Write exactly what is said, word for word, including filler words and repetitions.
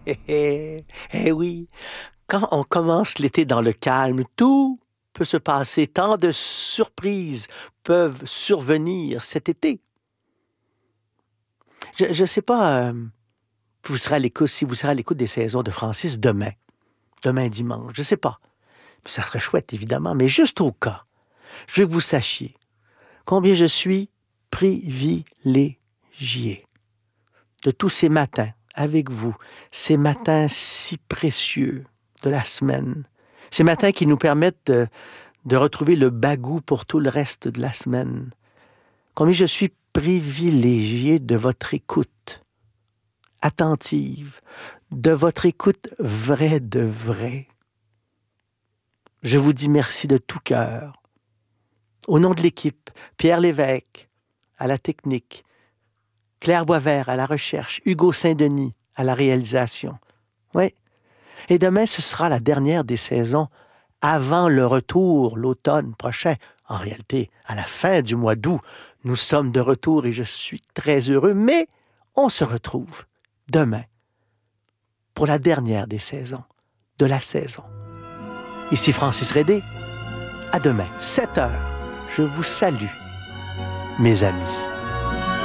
Eh oui, quand on commence l'été dans le calme, tout peut se passer. Tant de surprises peuvent survenir cet été. Je ne sais pas, euh, vous serez à l'écoute, si vous serez à l'écoute des saisons de Francis demain, demain dimanche, je ne sais pas. Ça serait chouette, évidemment, mais juste au cas, je veux que vous sachiez combien je suis privilégié de tous ces matins avec vous, ces matins si précieux de la semaine, ces matins qui nous permettent de, de retrouver le bagou pour tout le reste de la semaine. Combien je suis privilégié de votre écoute attentive, de votre écoute vraie de vrai. Je vous dis merci de tout cœur. Au nom de l'équipe, Pierre Lévesque à la technique, Claire Boisvert à la recherche, Hugo Saint-Denis à la réalisation. Oui. Et demain, ce sera la dernière des saisons avant le retour, l'automne prochain. En réalité, à la fin du mois d'août, nous sommes de retour et je suis très heureux, mais on se retrouve demain pour la dernière des saisons, de la saison. Ici Francis Redé. À demain, sept heures. Je vous salue, mes amis.